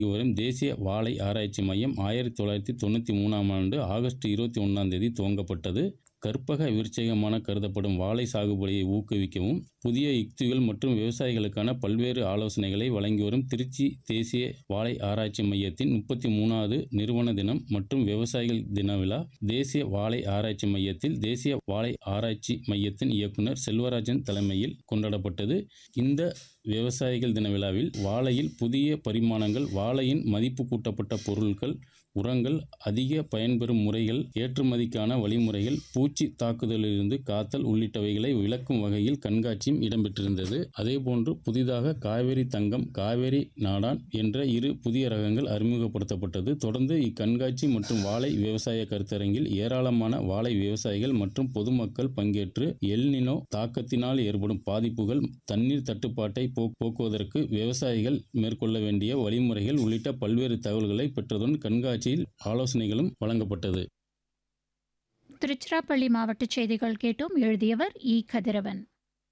வரும் தேசிய வாழை ஆராய்ச்சி மையம் 1993ஆம் ஆண்டு ஆகஸ்ட் 21ஆம் தேதி துவங்கப்பட்டது. கற்பக விருட்சகமான கருதப்படும் வாழை சாகுபடியை ஊக்குவிக்கவும் புதிய யுக்திகள் மற்றும் விவசாயிகளுக்கான பல்வேறு ஆலோசனைகளை வழங்கி வரும் திருச்சி தேசிய வாழை ஆராய்ச்சி மையத்தின் 33வது நிறுவன தினம் மற்றும் விவசாயிகள் தின விழா தேசிய வாழை ஆராய்ச்சி மையத்தில் தேசிய வாழை ஆராய்ச்சி மையத்தின் இயக்குனர் செல்வராஜன் தலைமையில் கொண்டாடப்பட்டது. இந்த விவசாயிகள் தின விழாவில் வாழையில் புதிய பரிமாணங்கள், வாழையின் மதிப்பு கூட்டப்பட்ட பொருட்கள், உரங்கள், அதிக பயன்பெறும் முறைகள், ஏற்றுமதிக்கான வழிமுறைகள், பூச்சி தாக்குதலிலிருந்து காத்தல் உள்ளிட்டவைகளை விளக்கும் வகையில் கண்காட்சியும் இடம்பெற்றிருந்தது. அதேபோன்று புதிதாக காவேரி தங்கம், காவேரி நாடான் என்ற 2 புதிய ரகங்கள் அறிமுகப்படுத்தப்பட்டது. தொடர்ந்து இக்கண்காட்சி மற்றும் வாழை விவசாய கருத்தரங்கில் ஏராளமான வாழை விவசாயிகள் மற்றும் பொதுமக்கள் பங்கேற்று எல்னினோ தாக்கத்தினால் ஏற்படும் பாதிப்புகள், தண்ணீர் தட்டுப்பாட்டை போக்குவதற்கு விவசாயிகள் மேற்கொள்ள வேண்டிய வழிமுறைகள் உள்ளிட்ட பல்வேறு தகவல்களை பெற்றதுடன் கண்காட்சியில் ஆலோசனைகளும் வழங்கப்பட்டது. திருச்சிராப்பள்ளி மாவட்ட செய்திகள் கேட்டோம். எழுதியவர் இ. கதிரவன்.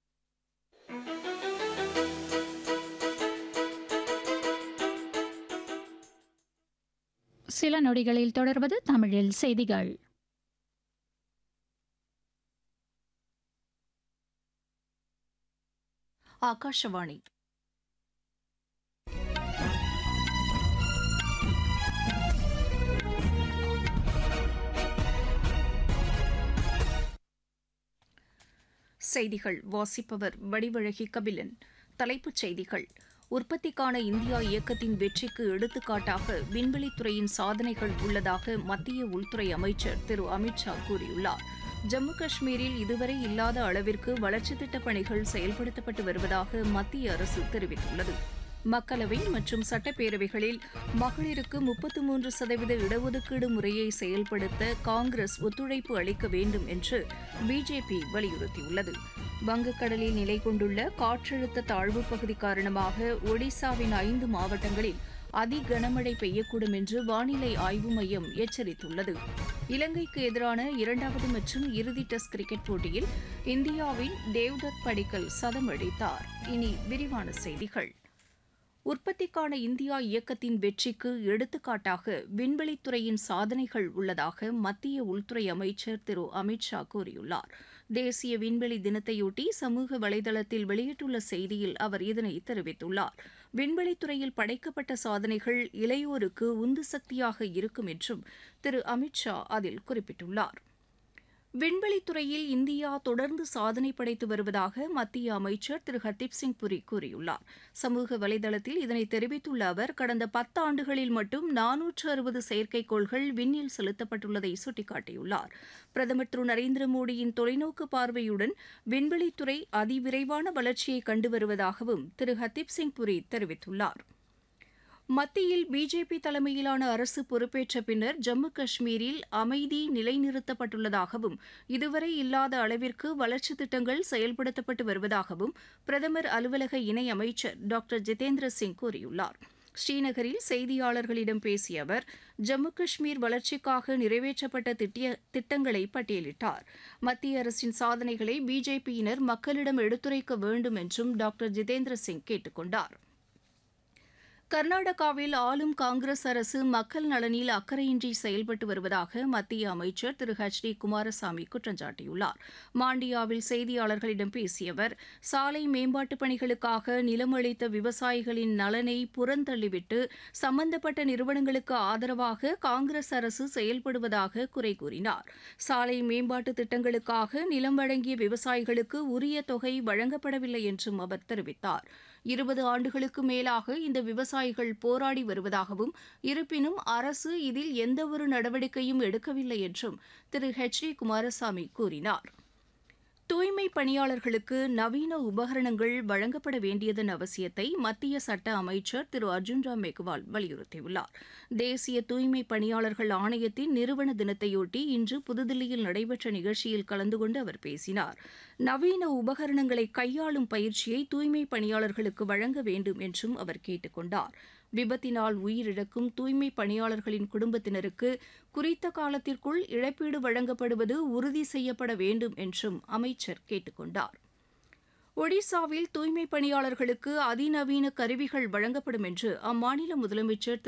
சில நொடிகளில் தொடர்வது தமிழில் செய்திகள். ஆகாஷவாணி. செய்திகள் வாசிப்பவர் வடிவழகி கபிலன். தலைப்புச் செய்திகள். உற்பத்திக்கான இந்தியா இயக்கத்தின் வெற்றிக்கு எடுத்துக்காட்டாக விண்வெளித்துறையின் சாதனைகள் உள்ளதாக மத்திய உள்துறை அமைச்சர் திரு அமித்ஷா கூறியுள்ளார். ஜம்மு காஷ்மீரில் இதுவரை இல்லாத அளவிற்கு வளர்ச்சித் திட்டப் பணிகள் செயல்படுத்தப்பட்டு வருவதாக மத்திய அரசு தெரிவித்துள்ளது. மக்களவை மற்றும் சட்டப்பேரவைகளில் மகளிருக்கு 33% இடஒதுக்கீடு முறையை செயல்படுத்த காங்கிரஸ் ஒத்துழைப்பு அளிக்க வேண்டும் என்று பிஜேபி வலியுறுத்தியுள்ளது. வங்கக்கடலில் நிலை கொண்டுள்ள காற்றழுத்த தாழ்வுப் பகுதி காரணமாக ஒடிசாவின் 5 மாவட்டங்களில் அதிகனமழை பெய்யக்கூடும் என்று வானிலை ஆய்வு மையம் எச்சரித்துள்ளது. இலங்கைக்கு எதிரான 2வது மற்றும் இறுதி டெஸ்ட் கிரிக்கெட் போட்டியில் இந்தியாவின் தேவ்தத் படிக்கல் சதம் அடித்தார். இனி விரிவான செய்திகள். உற்பத்திக்கான இந்தியா இயக்கத்தின் வெற்றிக்கு எடுத்துக்காட்டாக விண்வெளித்துறையின் சாதனைகள் உள்ளதாக மத்திய உள்துறை அமைச்சர் திரு அமித்ஷா கூறியுள்ளார். தேசிய விண்வெளி தினத்தையொட்டி சமூக வலைதளத்தில் வெளியிட்டுள்ள செய்தியில் அவர் இதனை தெரிவித்துள்ளார். விண்வெளித்துறையில் படைக்கப்பட்ட சாதனைகள் இளையோருக்கு உந்து சக்தியாக இருக்கும் என்றும் திரு அமித்ஷா அதில் குறிப்பிட்டுள்ளார். விண்வெளித்துறையில் இந்தியா தொடர்ந்து சாதனை படைத்து வருவதாக மத்திய அமைச்சர் திரு ஹர்தீப் சிங் புரி கூறியுள்ளார். சமூக வலைதளத்தில் இதனை தெரிவித்துள்ள அவர், கடந்த 10 ஆண்டுகளில் மட்டும் 460 செயற்கைக்கோள்கள் விண்ணில் செலுத்தப்பட்டுள்ளதை சுட்டிக்காட்டியுள்ளார். பிரதமர் திரு நரேந்திர மோடியின் தொலைநோக்கு பார்வையுடன் விண்வெளித்துறை அதிவிரைவான வளர்ச்சியை கண்டு வருவதாகவும் திரு ஹர்தீப் சிங் புரி தெரிவித்துள்ளார். மத்தியில் பிஜேபி தலைமையிலான அரசு பொறுப்பேற்ற பின்னர் ஜம்மு காஷ்மீரில் அமைதி நிலைநிறுத்தப்பட்டுள்ளதாகவும் இதுவரை இல்லாத அளவிற்கு வளர்ச்சித் திட்டங்கள் செயல்படுத்தப்பட்டு வருவதாகவும் பிரதமர் அலுவலக இணை அமைச்சர் டாக்டர் ஜிதேந்திர சிங் கூறியுள்ளார். ஸ்ரீநகரில் செய்தியாளர்களிடம் பேசிய அவர், ஜம்மு காஷ்மீர் வளர்ச்சிக்காக நிறைவேற்றப்பட்ட திட்டங்களை பட்டியலிட்டார். மத்திய அரசின் சாதனைகளை பிஜேபியினர் மக்களிடம் எடுத்துரைக்க வேண்டும் என்றும் டாக்டர் ஜிதேந்திர சிங் கேட்டுக் கொண்டார். கர்நாடகாவில் ஆளும் காங்கிரஸ் அரசு மக்கள் நலனில் அக்கறையின்றி செயல்பட்டு வருவதாக மத்திய அமைச்சர் திரு H.D. குமாரசாமி குற்றம் சாட்டியுள்ளார். மாண்டியாவில் செய்தியாளர்களிடம் பேசிய அவர், சாலை மேம்பாட்டுப் பணிகளுக்காக நிலம் அளித்த விவசாயிகளின் நலனை புறந்தள்ளிவிட்டு சம்பந்தப்பட்ட நிறுவனங்களுக்கு ஆதரவாக காங்கிரஸ் அரசு செயல்படுவதாக குறை கூறினார். சாலை மேம்பாட்டு திட்டங்களுக்காக நிலம் வழங்கிய விவசாயிகளுக்கு உரிய தொகை வழங்கப்படவில்லை என்றும் அவர் தெரிவித்தார். 20 ஆண்டுகளுக்கு மேலாக இந்த விவசாயிகள் போராடி வருவதாகவும், இருப்பினும் அரசு இதில் எந்தவொரு நடவடிக்கையும் எடுக்கவில்லை என்றும் திரு H.D. குமாரசாமி கூறினார். தூய்மை பணியாளர்களுக்கு நவீன உபகரணங்கள் வழங்கப்பட வேண்டியதன் அவசியத்தை மத்திய சட்ட அமைச்சர் திரு அர்ஜுன் ராம் மேக்வால் வலியுறுத்தியுள்ளார். தேசிய தூய்மை பணியாளர்கள் ஆணையத்தின் நிறுவன தினத்தையொட்டி இன்று புதுதில்லியில் நடைபெற்ற நிகழ்ச்சியில் கலந்து கொண்டு அவர் பேசினார். நவீன உபகரணங்களை கையாளும் பயிற்சியை தூய்மை பணியாளர்களுக்கு வழங்க வேண்டும் என்றும் அவர் கேட்டுக் கொண்டார். விபத்தினால் உயிரிழக்கும் தூய்மை பணியாளர்களின் குடும்பத்தினருக்கு குறித்த காலத்திற்குள் இழப்பீடு வழங்கப்படுவது உறுதி செய்யப்பட வேண்டும் என்றும் அமைச்சர் கேட்டுக் கொண்டார். ஒடிசாவில் தூய்மைப் பணியாளர்களுக்கு அதிநவீன கருவிகள் வழங்கப்படும் என்று அம்மாநில முதலமைச்சர் திரு